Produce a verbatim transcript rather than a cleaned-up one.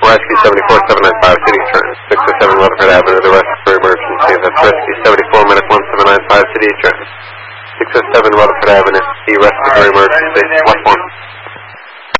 Rescue seventy-four seven nine five, City Trent. six oh seven Rutherford Avenue, the rescue emergency. That's Rescue seventy-four, Medic one seven nine five, City Trent. six oh seven Rutherford Avenue, the rescue emergency.